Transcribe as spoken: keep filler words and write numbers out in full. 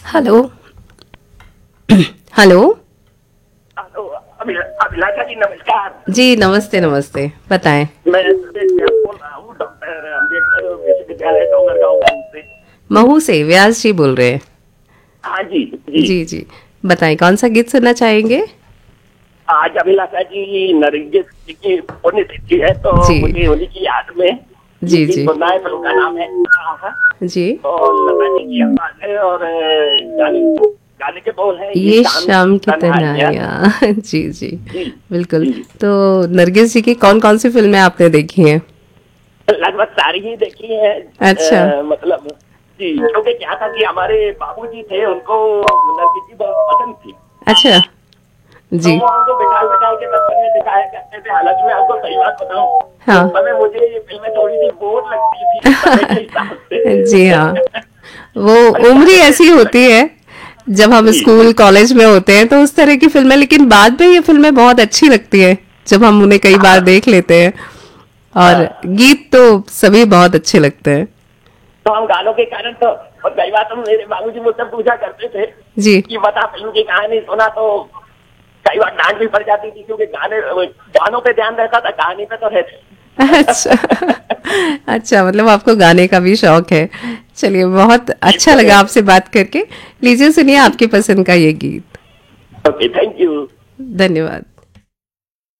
Hello. Hello. Hello, अभिला- अभिलाषा जी नमस्कार। जी नमस्ते नमस्ते, बताएं। मैं सुरेश व्यास बोल रहा हूँ, डॉक्टर अम्बेडकर विश्वविद्यालय डोंगरगांव से। महू से व्यास जी बोल रहे हैं। हाँ जी जी। जी जी, बताएं कौन सा गीत सुनना चाहेंगे। आज अभिलाषा जी नरगिस जी की पुण्यतिथि है, तो जी मुझे उन्हीं की याद में ये जी गीत जी सुनना है। फिल्म का नाम है आहा। जी। और लता जी की आवाज है, और अ, गाने गाने के बोल है, ये ये शाम की शाम की तन्हाइयाँ। तन्हाइयाँ। जी जी, जी बिल्कुल। जी। तो नरगिस जी की कौन कौन सी फिल्में आपने देखी हैं। लगभग सारी ही देखी है। अच्छा। अ, मतलब जी, क्योंकि क्या था कि हमारे बाबूजी थे, उनको नरगिस जी बहुत पसंद थी। अच्छा। तो जी। वो हमको बिठा बिठा के बचपन में दिखाया करते थे। हालांकि मैं आपको सही बात बताऊं, हाँ। उस समय मुझे ये फिल्में थोड़ी सी बोर लगती थी समय के हिसाब जी हाँ, से। वो पर उम्र ही गाने ऐसी तो होती है जब हम जी स्कूल कॉलेज में होते हैं तो उस तरह की फिल्में, लेकिन बाद में ये फिल्में बहुत अच्छी लगती है जब हम उन्हें कई बार हाँ देख लेते हैं। और हाँ। गीत तो सभी बहुत अच्छे लगते हैं। तो हम गानों के कारण तो, और कई बार तो मेरे बाबूजी मुझसे पूछा करते थे जी। कि बता फिल्म की कहानी सुना, तो कई बार डांट भी पड़ जाती थी, क्योंकि गाने गानों पे ध्यान रहता था, कहानी पे तो रहते। अच्छा। अच्छा, मतलब आपको गाने का भी शौक है। चलिए, बहुत अच्छा लगा आपसे बात करके। लीजिए सुनिए आपकी पसंद का ये गीत। Okay, thank you. धन्यवाद।